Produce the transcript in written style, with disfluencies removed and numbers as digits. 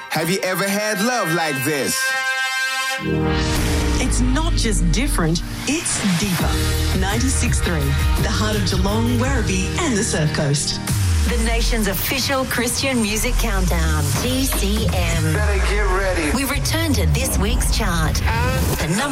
Have you ever had love like this? It's not just different, it's deeper. 96.3, the heart of Geelong, Werribee and the Surf Coast. The nation's official Christian music countdown, TCM. Better get ready. We return to this week's chart. The number